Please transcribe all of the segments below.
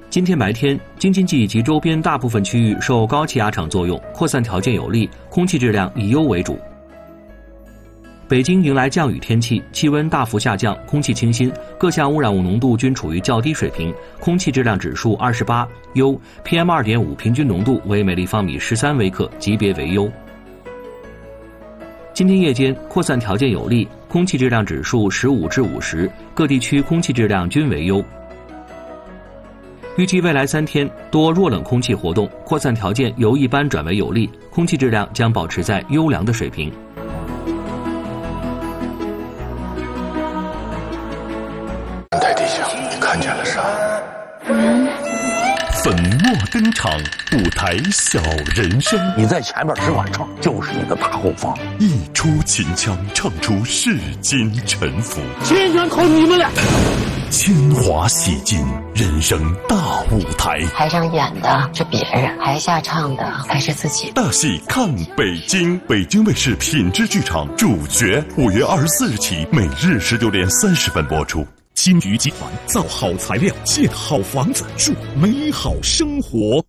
今天白天，京津冀及周边大部分区域受高气压场作用，扩散条件有利，空气质量以优为主。北京迎来降雨天气，气温大幅下降，空气清新，各项污染物浓度均处于较低水平，空气质量指数28优 ，PM2.5 平均浓度为每立方米13微克，级别为优。今天夜间扩散条件有利，空气质量指数15至50，各地区空气质量均为优。预计未来3天多弱冷空气活动，扩散条件由一般转为有利，空气质量将保持在优良的水平。 台地下，你看见了啥？ 粉墨登场，舞台小人生。 你在前面只管唱，就是你的大后方。 一出秦腔，唱出世间沉浮。 千全靠你们了。 铅华洗尽，人生大舞台。 台上演的是别人，台下唱的还是自己。 大戏看北京，北京卫视品质剧场主角，5月24日起，每日19点30分播出。金鱼集团造好材料，建好房子，祝美好生活。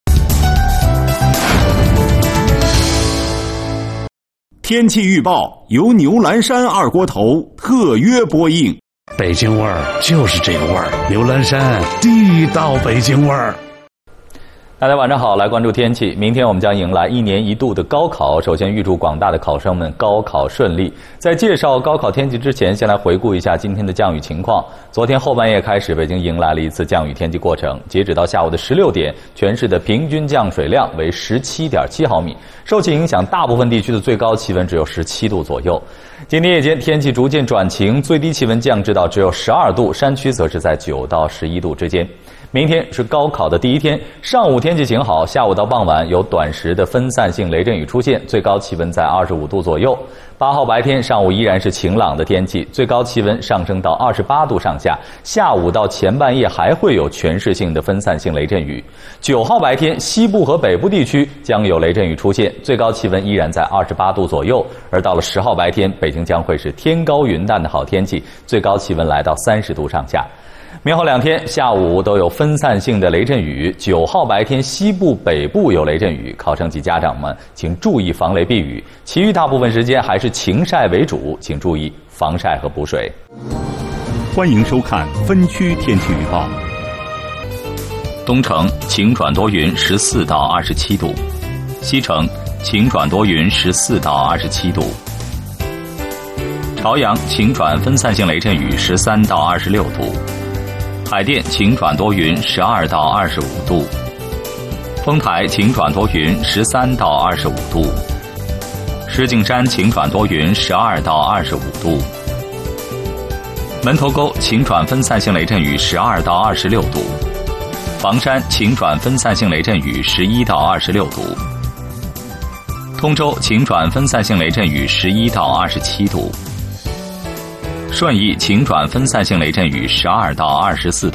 天气预报由牛栏山二锅头特约播映。 北京味儿就是这个味儿，牛栏山地道北京味儿。 大家晚上好，来关注天气。明天我们将迎来1年1度的高考，首先预祝广大的考生们高考顺利。在介绍高考天气之前，先来回顾一下今天的降雨情况。昨天后半夜开始，北京迎来了一次降雨天气过程，截止到下午的16点，全市的平均降水量为17.7毫米。受其影响，大部分地区的最高气温只有17度左右。今天夜间天气逐渐转晴，最低气温降至到只有12度，山区则是在9到11度之间。明天是高考的第一天，上午天气晴好，下午到傍晚有短时的分散性雷阵雨出现，最高气温在25度左右。8号白天上午依然是晴朗的天气，最高气温上升到28度上下，下午到前半夜还会有全市性的分散性雷阵雨。9号白天西部和北部地区将有雷阵雨出现，最高气温依然在28度左右。而到了10号白天，北京将会是天高云淡的好天气，最高气温来到30度上下。明后2天下午都有分散性的雷阵雨，9号白天西部北部有雷阵雨，考生及家长们请注意防雷避雨，其余大部分时间还是晴晒为主，请注意防晒和补水。 欢迎收看分区天气预报。 东城晴转多云14到27度，西城晴转多云14到27度，朝阳晴转分散性雷阵雨13到26度，海淀晴转多云12到25度，丰台晴转多云13到25度，石景山晴转多云12到25度，门头沟晴转分散性雷阵雨12到26度，房山晴转分散性雷阵雨11到26度，通州晴转分散性雷阵雨11到27度，顺义晴转分散性雷阵雨12到24度。